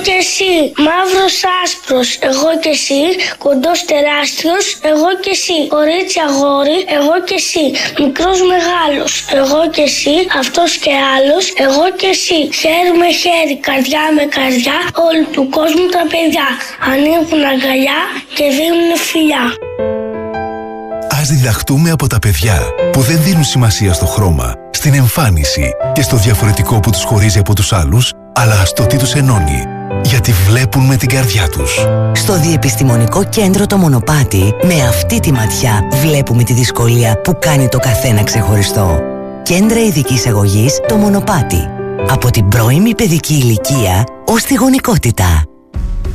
και εσύ. Μαύρος άσπρος, εγώ και εσύ. Κοντός τεράστιος, εγώ και εσύ. Κορίτσι αγόρι, εγώ και εσύ. Μικρός μεγάλος, εγώ και εσύ. Αυτός και άλλος, εγώ και εσύ. Χέρι με χέρι, καρδιά με καρδιά, όλου του κόσμου τα παιδιά ανοίγουν αγκαλιά και δίνουν φιλιά. Ας διδαχτούμε από τα παιδιά που δεν δίνουν σημασία στο χρώμα, στην εμφάνιση και στο διαφορετικό που τους χωρίζει από τους άλλους, αλλά στο τι τους ενώνει, γιατί βλέπουν με την καρδιά τους. Στο Διεπιστημονικό Κέντρο το Μονοπάτι, με αυτή τη ματιά βλέπουμε τη δυσκολία που κάνει το καθένα ξεχωριστό. Κέντρα ειδικής αγωγής το Μονοπάτι. Από την πρώιμη παιδική ηλικία ως τη γονικότητα.